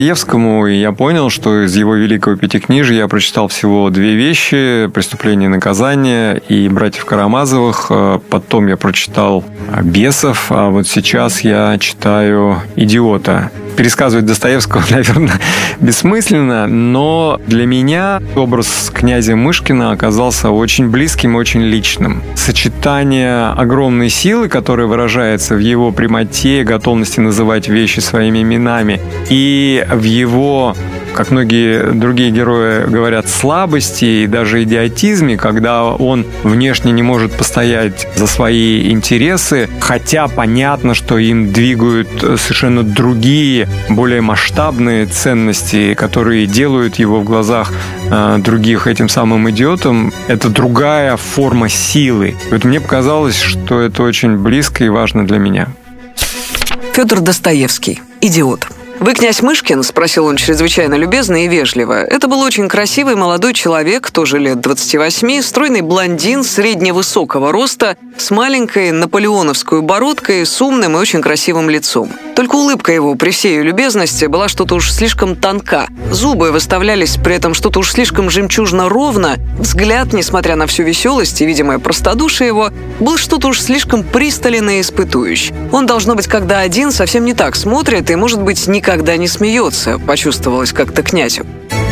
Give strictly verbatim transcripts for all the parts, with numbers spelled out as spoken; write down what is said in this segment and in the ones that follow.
Достоевскому, и я понял, что из его великого пятикнижия я прочитал всего две вещи: «Преступление и наказание» и «Братьев Карамазовых». Потом я прочитал «Бесов», а вот сейчас я читаю «Идиота». Пересказывать Достоевского, наверное, бессмысленно, но для меня образ князя Мышкина оказался очень близким и очень личным. Сочетание огромной силы, которая выражается в его прямоте, готовности называть вещи своими именами, и в его, как многие другие герои говорят, слабости и даже идиотизме, когда он внешне не может постоять за свои интересы, хотя понятно, что им двигают совершенно другие, более масштабные ценности, которые делают его в глазах э, других этим самым идиотом. Это другая форма силы. Вот мне показалось, что это очень близко и важно для меня. Федор Достоевский. «Идиот». «Вы князь Мышкин?» – спросил он чрезвычайно любезно и вежливо. Это был очень красивый молодой человек, тоже лет двадцати восьми, стройный блондин средневысокого роста, с маленькой наполеоновской бородкой, с умным и очень красивым лицом. Только улыбка его при всей ее любезности была что-то уж слишком тонка. Зубы выставлялись при этом что-то уж слишком жемчужно ровно. Взгляд, несмотря на всю веселость и видимое простодушие его, был что-то уж слишком пристален и испытующий. Он, должно быть, когда один, совсем не так смотрит и, может быть, никогда не смеется, почувствовалось как-то князю.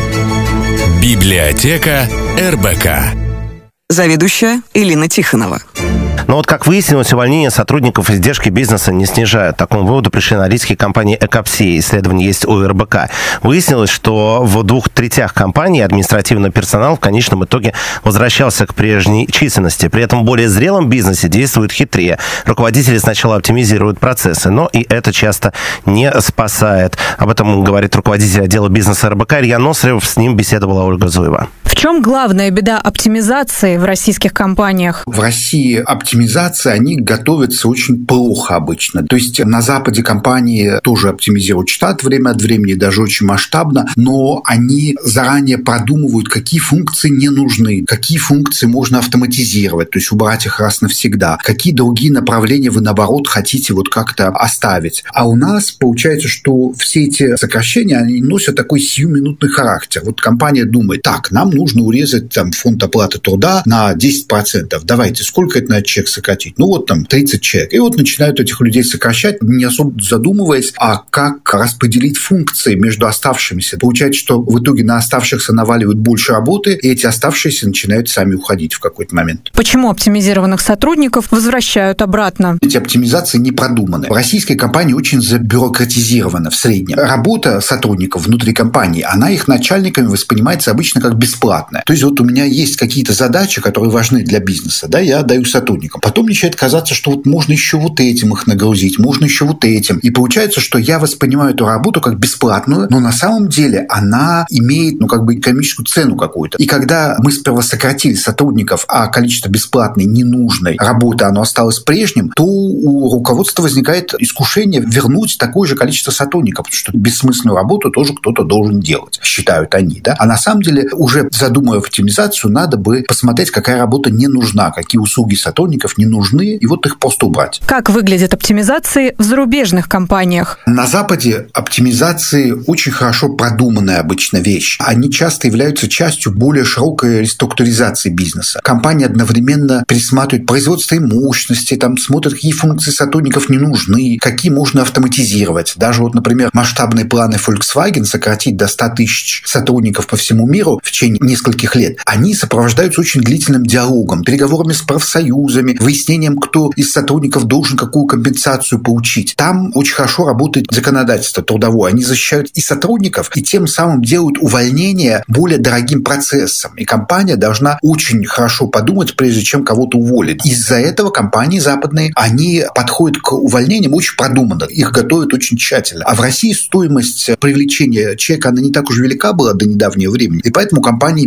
Библиотека эр бэ ка. Заведующая Элина Тихонова. Но вот, как выяснилось, увольнение сотрудников издержки бизнеса не снижают. К такому выводу пришли аналитики компании «Экопсия». Исследование есть у эр бэ ка. Выяснилось, что в двух третях компании административный персонал в конечном итоге возвращался к прежней численности. При этом в более зрелом бизнесе действуют хитрее. Руководители сначала оптимизируют процессы, но и это часто не спасает. Об этом говорит руководитель отдела бизнеса эр бэ ка Илья Носарев. С ним беседовала Ольга Зуева. В чем главная беда оптимизации в российских компаниях? В России оптимизация, они готовятся очень плохо обычно. То есть на Западе компании тоже оптимизируют штат время от времени, даже очень масштабно, но они заранее продумывают, какие функции не нужны, какие функции можно автоматизировать, то есть убрать их раз навсегда, какие другие направления вы, наоборот, хотите вот как-то оставить. А у нас получается, что все эти сокращения, они носят такой сиюминутный характер. Вот компания думает: так, нам нужно урезать там фонд оплаты труда на десять процентов. Давайте, сколько это на человек сократить? Ну, вот там тридцать человек. И вот начинают этих людей сокращать, не особо задумываясь, а как распределить функции между оставшимися. Получается, что в итоге на оставшихся наваливают больше работы, и эти оставшиеся начинают сами уходить в какой-то момент. Почему оптимизированных сотрудников возвращают обратно? Эти оптимизации не продуманы. Российская компания очень забюрократизирована в среднем. Работа сотрудников внутри компании, она их начальниками воспринимается обычно как бесплатная. То есть вот у меня есть какие-то задачи, которые важны для бизнеса, да, я даю сотрудникам. Потом начинает казаться, что вот можно еще вот этим их нагрузить, можно еще вот этим. И получается, что я воспринимаю эту работу как бесплатную, но на самом деле она имеет, ну, как бы экономическую цену какую-то. И когда мы сперва сократили сотрудников, а количество бесплатной, ненужной работы, оно осталось прежним, то у руководства возникает искушение вернуть такое же количество сотрудников, потому что бессмысленную работу тоже кто-то должен делать, считают они, да. А на самом деле уже задумывая оптимизацию, надо бы посмотреть, какая работа не нужна, какие услуги сотрудников не нужны, и вот их просто убрать. Как выглядят оптимизации в зарубежных компаниях? На Западе оптимизации очень хорошо продуманная обычно вещь. Они часто являются частью более широкой реструктуризации бизнеса. Компания одновременно пересматривает производство и мощности, там смотрят, какие функции сотрудников не нужны, какие можно автоматизировать. Даже вот, например, масштабные планы Volkswagen сократить до ста тысяч сотрудников по всему миру в течение нескольких лет, они сопровождаются очень длительным диалогом, переговорами с профсоюзами, выяснением, кто из сотрудников должен какую компенсацию получить. Там очень хорошо работает законодательство трудовое. Они защищают и сотрудников, и тем самым делают увольнение более дорогим процессом. И компания должна очень хорошо подумать, прежде чем кого-то уволить. Из-за этого компании западные, они подходят к увольнениям очень продуманно. Их готовят очень тщательно. А в России стоимость привлечения человека, она не так уж велика была до недавнего времени. И поэтому компании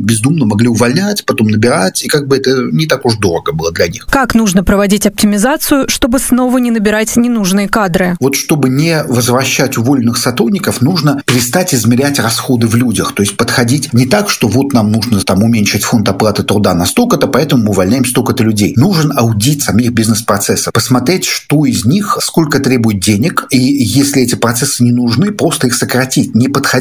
бездумно могли увольнять, потом набирать, и как бы это не так уж дорого было для них. Как нужно проводить оптимизацию, чтобы снова не набирать ненужные кадры? Вот чтобы не возвращать уволенных сотрудников, нужно перестать измерять расходы в людях, то есть подходить не так, что вот нам нужно там уменьшить фонд оплаты труда на столько-то, поэтому мы увольняем столько-то людей. Нужен аудит самих бизнес-процессов, посмотреть, что из них, сколько требует денег, и если эти процессы не нужны, просто их сократить, не подходить